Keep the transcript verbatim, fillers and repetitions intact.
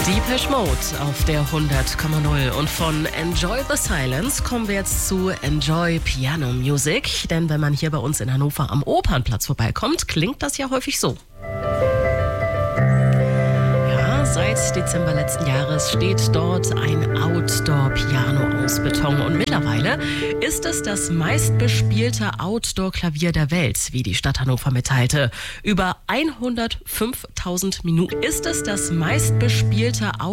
Depeche Mode auf der hundert Komma null. Und von Enjoy the Silence kommen wir jetzt zu Enjoy Piano Music. Denn wenn man hier bei uns in Hannover am Opernplatz vorbeikommt, klingt das ja häufig so. Ja, seit Dezember letzten Jahres steht dort ein Outdoor-Piano aus Beton. Und mittlerweile ist es das meistbespielte Outdoor-Klavier der Welt, wie die Stadt Hannover mitteilte. Über hundertfünftausend Minuten ist es das meistbespielte